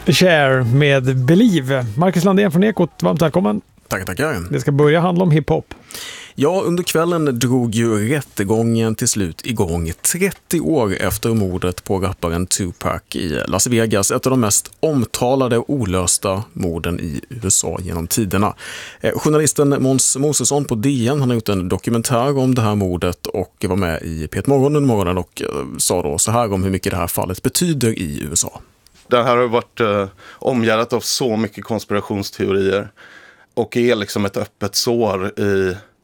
Cher med Believe. Marcus Landén från Ekot, varmt välkommen. Tackar. Det ska börja handla om hiphop. Ja, under kvällen drog ju rättegången till slut igång 30 år efter mordet på rapparen Tupac i Las Vegas. Ett av de mest omtalade och olösta morden i USA genom tiderna. Journalisten Måns Mosesson på DN, han har gjort en dokumentär om det här mordet och var med i P1 Morgon under morgonen och sa då så här om hur mycket det här fallet betyder i USA. Det här har varit omgärdat av så mycket konspirationsteorier och är liksom ett öppet sår i